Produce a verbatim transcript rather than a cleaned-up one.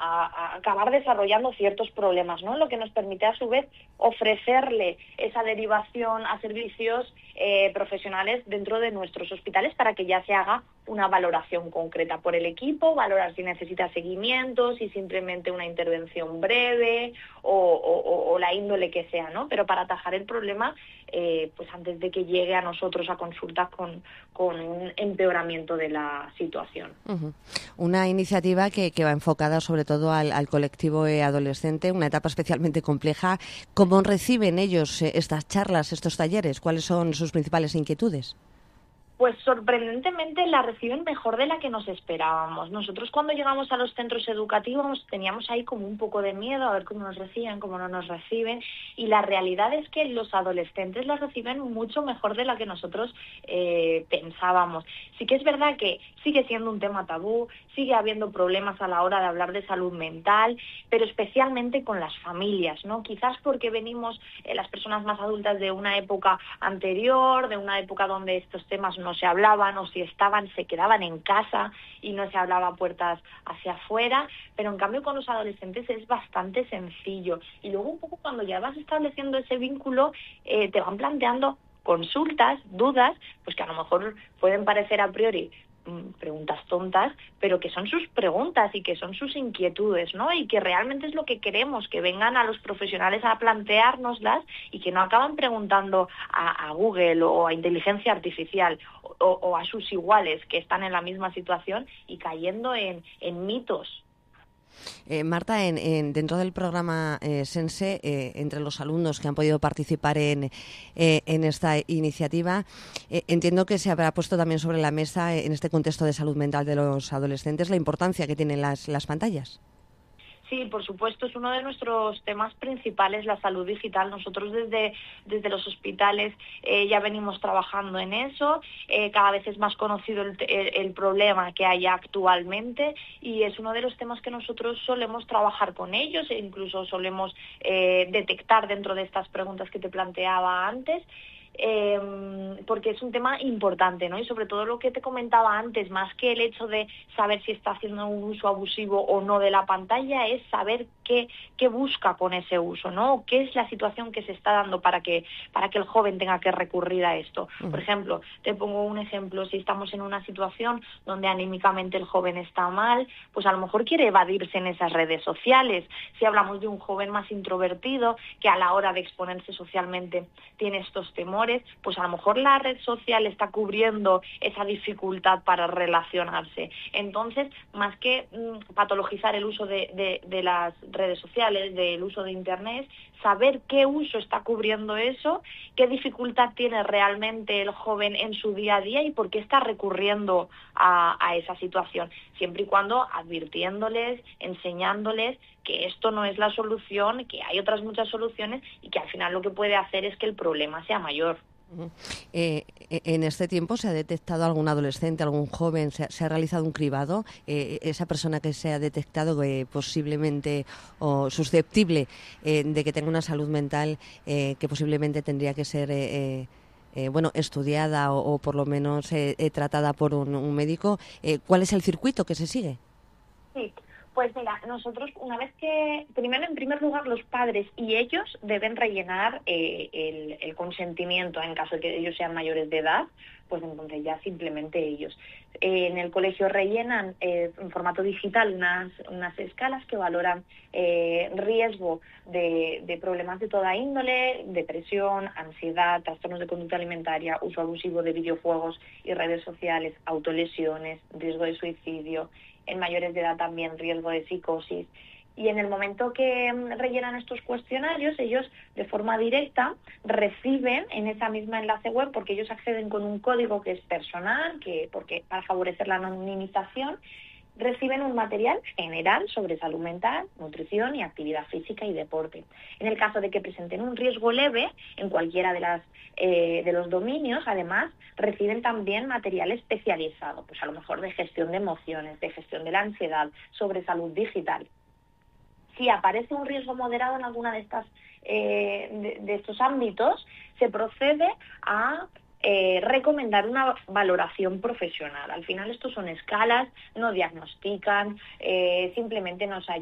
a, a acabar desarrollando ciertos problemas, ¿no? Lo que nos permite a su vez ofrecerle esa derivación a servicios eh, profesionales dentro de nuestros hospitales para que ya se haga una valoración concreta por el equipo, valorar si necesita seguimiento, si simplemente una intervención breve o, o, o la índole que sea, ¿no? Pero para atajar el problema, eh, pues antes de que llegue a nosotros a consulta con, con un empeoramiento de la situación. Uh-huh. Una iniciativa que, que va enfocada sobre todo al, al colectivo adolescente, una etapa especialmente compleja. ¿Cómo reciben ellos eh, estas charlas, estos talleres? ¿Cuáles son sus principales inquietudes? Pues sorprendentemente la reciben mejor de la que nos esperábamos. Nosotros cuando llegamos a los centros educativos teníamos ahí como un poco de miedo a ver cómo nos reciben, cómo no nos reciben, y la realidad es que los adolescentes las reciben mucho mejor de la que nosotros eh, pensábamos. Sí que es verdad que sigue siendo un tema tabú, sigue habiendo problemas a la hora de hablar de salud mental, pero especialmente con las familias, ¿no? Quizás porque venimos eh, las personas más adultas de una época anterior, de una época donde estos temas no se hablaban, o si estaban se quedaban en casa y no se hablaba puertas hacia afuera, pero en cambio con los adolescentes es bastante sencillo. Y luego un poco cuando ya vas estableciendo ese vínculo, eh, te van planteando consultas, dudas, pues que a lo mejor pueden parecer a priori preguntas tontas, pero que son sus preguntas y que son sus inquietudes, ¿no? Y que realmente es lo que queremos, que vengan a los profesionales a planteárnoslas y que no acaban preguntando a, a Google o a inteligencia artificial o, o a sus iguales que están en la misma situación y cayendo en, en mitos. Eh, Marta, en, en, dentro del programa eh, Sense, eh, entre los alumnos que han podido participar en, eh, en esta iniciativa, eh, entiendo que se habrá puesto también sobre la mesa, eh, en este contexto de salud mental de los adolescentes, la importancia que tienen las, las pantallas. Sí, por supuesto, es uno de nuestros temas principales, la salud digital. Nosotros desde, desde los hospitales eh, ya venimos trabajando en eso. Eh, cada vez es más conocido el, el, el problema que hay actualmente y es uno de los temas que nosotros solemos trabajar con ellos e incluso solemos eh, detectar dentro de estas preguntas que te planteaba antes. Eh, porque es un tema importante, ¿no? Y sobre todo lo que te comentaba antes, más que el hecho de saber si está haciendo un uso abusivo o no de la pantalla, es saber qué, qué busca con ese uso, ¿no? ¿Qué es la situación que se está dando para que, para que el joven tenga que recurrir a esto? Por ejemplo, te pongo un ejemplo, si estamos en una situación donde anímicamente el joven está mal, pues a lo mejor quiere evadirse en esas redes sociales. Si hablamos de un joven más introvertido, que a la hora de exponerse socialmente tiene estos temores, pues a lo mejor la red social está cubriendo esa dificultad para relacionarse. Entonces, más que mmm, patologizar el uso de, de, de las redes sociales, del uso de Internet, saber qué uso está cubriendo eso, qué dificultad tiene realmente el joven en su día a día y por qué está recurriendo a, a esa situación, siempre y cuando advirtiéndoles, enseñándoles que esto no es la solución, que hay otras muchas soluciones y que al final lo que puede hacer es que el problema sea mayor. Eh, en este tiempo se ha detectado algún adolescente, algún joven, se ha, se ha realizado un cribado, eh, esa persona que se ha detectado eh, posiblemente o susceptible eh, de que tenga una salud mental eh, que posiblemente tendría que ser eh, eh, bueno, estudiada o, o por lo menos eh, eh, tratada por un, un médico. Eh, ¿Cuál es el circuito que se sigue? Sí. Pues mira, nosotros una vez que, primero en primer lugar los padres y ellos deben rellenar eh, el, el consentimiento en caso de que ellos sean mayores de edad, pues entonces ya simplemente ellos. Eh, en el colegio rellenan eh, en formato digital unas, unas escalas que valoran eh, riesgo de, de problemas de toda índole, depresión, ansiedad, trastornos de conducta alimentaria, uso abusivo de videojuegos y redes sociales, autolesiones, riesgo de suicidio. En mayores de edad también riesgo de psicosis. Y en el momento que rellenan estos cuestionarios, ellos de forma directa reciben en esa misma enlace web, porque ellos acceden con un código que es personal, que porque para favorecer la anonimización, reciben un material general sobre salud mental, nutrición y actividad física y deporte. En el caso de que presenten un riesgo leve en cualquiera de las eh, de los dominios, además reciben también material especializado, pues a lo mejor de gestión de emociones, de gestión de la ansiedad, sobre salud digital. Si aparece un riesgo moderado en alguna de estas eh, de, de estos ámbitos, se procede a Eh, recomendar una valoración profesional. Al final estos son escalas, no diagnostican, eh, simplemente nos ayudan